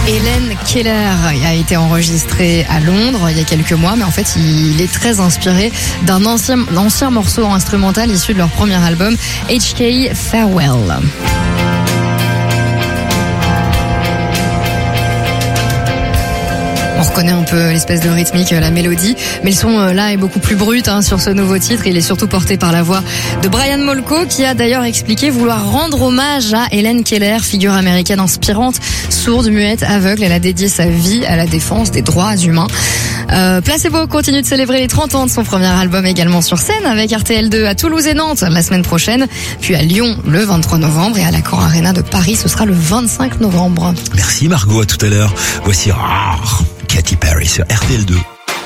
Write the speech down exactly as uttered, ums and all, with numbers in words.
Helen Keller a été enregistré à Londres il y a quelques mois, mais en fait il est très inspiré d'un ancien, ancien morceau instrumental issu de leur premier album, H K Farewell. On reconnaît un peu l'espèce de rythmique, la mélodie, mais le son là est beaucoup plus brut hein, sur ce nouveau titre. Il est surtout porté par la voix de Brian Molko, qui a d'ailleurs expliqué vouloir rendre hommage à Helen Keller, figure américaine inspirante, sourde, muette, aveugle. Elle a dédié sa vie à la défense des droits humains. Euh, Placebo continue de célébrer les trente ans de son premier album, également sur scène avec R T L deux à Toulouse et Nantes la semaine prochaine, puis à Lyon le vingt-trois novembre et à l'Accor Arena de Paris ce sera le vingt-cinq novembre. Merci Margot, à tout à l'heure. Voici Rare, Katy Perry sur R T L deux.